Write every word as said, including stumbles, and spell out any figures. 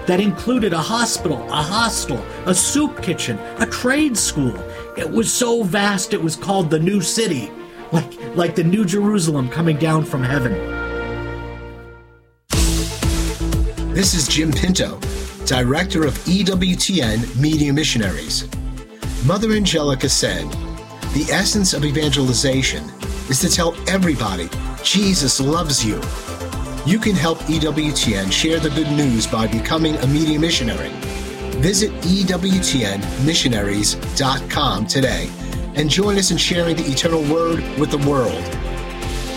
that included a hospital, a hostel, a soup kitchen, a trade school. It was so vast it was called the New City, like, like the New Jerusalem coming down from heaven. This is Jim Pinto, Director of E W T N Media Missionaries. Mother Angelica said, "The essence of evangelization is to tell everybody Jesus loves you." You can help E W T N share the good news by becoming a media missionary. Visit E W T N missionaries dot com today and join us in sharing the eternal word with the world.